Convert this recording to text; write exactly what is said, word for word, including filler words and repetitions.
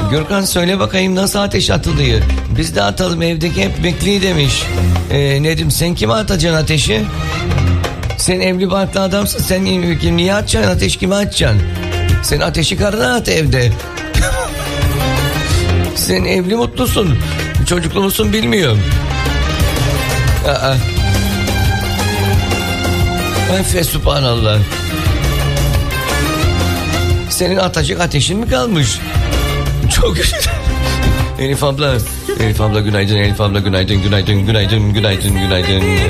Gürkan söyle bakayım nasıl ateş atılıyor? Biz de atalım, evdeki hep bekliyor demiş. Ee, Nedim sen kime atacaksın ateşi? Sen evli barklı adamsın. Sen niye atacaksın ateş, kime atacaksın? Sen ateşi karına at evde. Sen evli mutlusun. Çocuklu musun bilmiyorum. Aa. Efe subhanallah. Senin atacak ateşin mi kalmış? Çok güzel. Elif abla. Elif abla günaydın. Elif abla günaydın. Günaydın. Günaydın. Günaydın. Günaydın.